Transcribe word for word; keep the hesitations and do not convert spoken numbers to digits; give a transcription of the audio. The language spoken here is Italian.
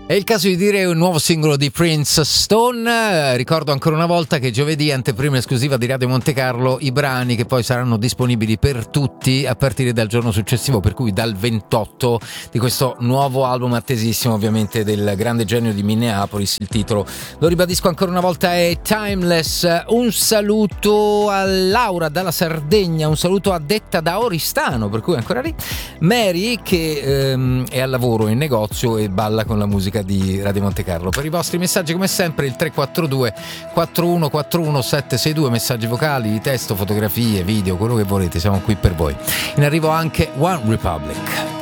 È il caso di dire un nuovo singolo di Prince Stone. Ricordo ancora una volta che giovedì, anteprima esclusiva di Radio Monte Carlo, i brani che poi saranno disponibili per tutti a partire dal giorno successivo, per cui dal ventotto di questo nuovo album attesissimo, ovviamente, del grande genio di Minneapolis. Il titolo, lo ribadisco ancora una volta, è Timeless. Un saluto a Laura dalla Sardegna, un saluto a Detta da Oristano, per cui ancora lì. Mary che ehm, è al lavoro in negozio e balla con la musica di Radio Monte Carlo. Per i vostri messaggi, come sempre, il tre quattro due quattro uno quattro uno sette sei due, messaggi vocali, di testo, fotografie, video, quello che volete, siamo qui per voi. In arrivo anche One Republic.